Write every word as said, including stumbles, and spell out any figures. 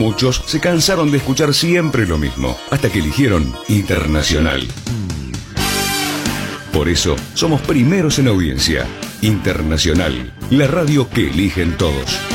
Muchos se cansaron de escuchar siempre lo mismo, hasta que eligieron Internacional. Por eso, somos primeros en audiencia. Internacional, la radio que eligen todos.